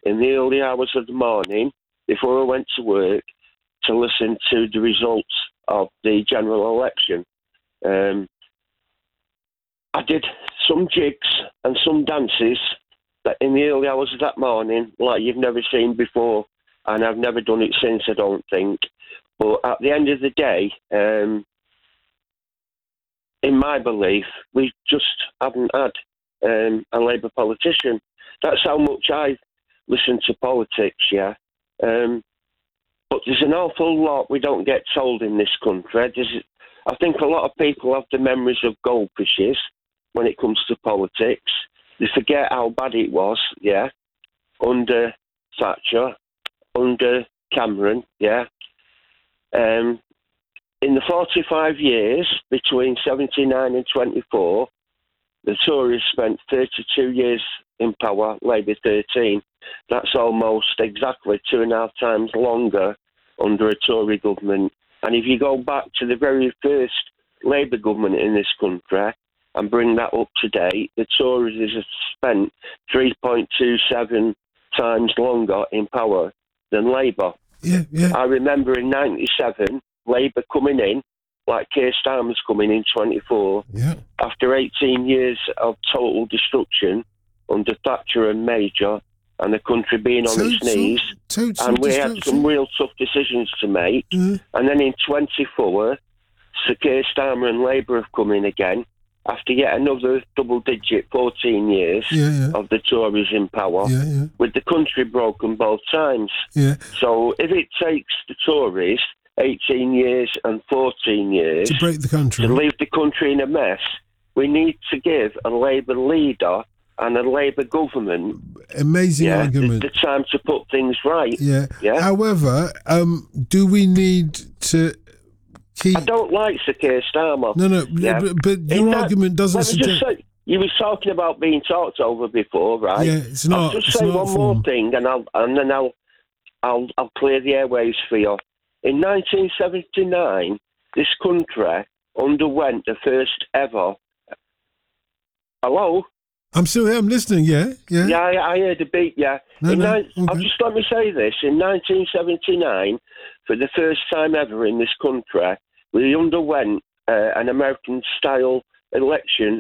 in the early hours of the morning before I went to work to listen to the results of the general election. I did some jigs and some dances that in the early hours of that morning, like you've never seen before, and I've never done it since, I don't think. But at the end of the day, in my belief, we just haven't had a Labour politician. That's how much I listen to politics, yeah. But there's an awful lot we don't get told in this country. I think a lot of people have the memories of goldfishes when it comes to politics. They forget how bad it was, yeah, under Thatcher, under Cameron, yeah. In the 45 years between 79 and 24, the Tories spent 32 years in power, Labour 13. That's almost exactly 2.5 times longer under a Tory government. And if you go back to the very first Labour government in this country and bring that up to date, the Tories have spent 3.27 times longer in power than Labour. Yeah. I remember in 97, Labour coming in, like Keir Starmer's coming in 24, after 18 years of total destruction under Thatcher and Major, and the country being on its knees, and we had some real tough decisions to make. And then in 24, Sir Keir Starmer and Labour have come in again, after yet another double-digit 14 years of the Tories in power, with the country broken both times. So if it takes the Tories 18 years and 14 years to break the country, to leave the country in a mess, we need to give a Labour leader and a Labour government argument. The time to put things right. However, do we need to keep... I don't like Sir Keir Starmer. No, but your argument doesn't suggest... You were talking about being talked over before, right? Yeah, it's not. I'll just say one more thing, and then I'll clear the airways for you. In 1979, this country underwent the first ever... Hello? I'm still here, I'm listening, yeah. I heard a beat, yeah. I'll just let me say this. In 1979, for the first time ever in this country, we underwent an American-style election